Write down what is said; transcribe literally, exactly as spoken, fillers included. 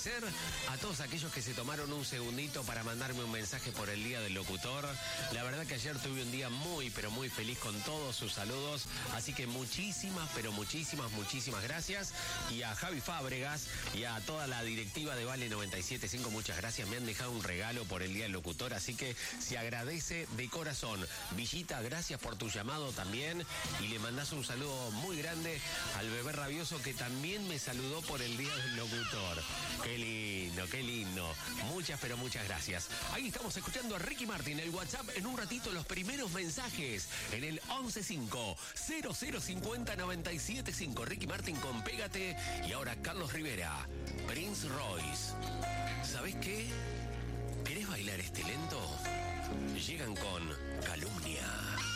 agradecer a todos aquellos que se tomaron un segundito para mandarme un mensaje por el Día del Locutor. La verdad que ayer tuve un día muy, pero muy feliz con todos sus saludos. Así que muchísimas, pero muchísimas, muchísimas gracias. Y a Javi Fábregas y a toda la directiva de Vale noventa y siete punto cinco, muchas gracias. Me han dejado un regalo por el Día del Locutor, así que se agradece de corazón. Villita, gracias por tu llamado también. Y le mandás un saludo muy grande al bebé rabioso que también me saludó por el Día del Locutor. Qué lindo, qué lindo. Muchas, pero muchas gracias. Ahí estamos escuchando a Ricky Martin, el WhatsApp. En un ratito los primeros mensajes en el once cinco cero cero cincuenta noventa y siete cinco. Ricky Martin con Pégate. Y ahora Carlos Rivera, Prince Royce. ¿Sabés qué? ¿Querés bailar este lento? Llegan con Calumnia.